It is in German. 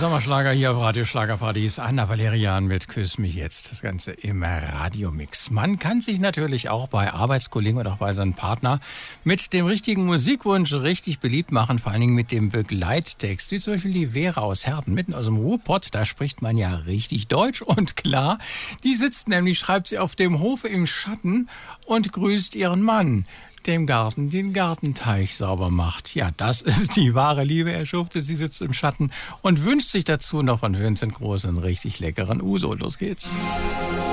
Sommerschlager hier auf Radio Schlagerparadies. Anna Valerian mit Küss mich jetzt. Das Ganze im Radiomix. Man kann sich natürlich auch bei Arbeitskollegen oder auch bei seinem Partner mit dem richtigen Musikwunsch richtig beliebt machen. Vor allen Dingen mit dem Begleittext. Wie zum Beispiel die Vera aus Herten, mitten aus dem Ruhrpott. Da spricht man ja richtig Deutsch und klar. Die sitzt nämlich, schreibt sie, auf dem Hofe im Schatten und grüßt ihren Mann, dem Garten den Gartenteich sauber macht. Ja, das ist die wahre Liebe, Herr Schufte. Sie sitzt im Schatten und wünscht sich dazu noch von Vincent Groß einen richtig leckeren Uso. Los geht's.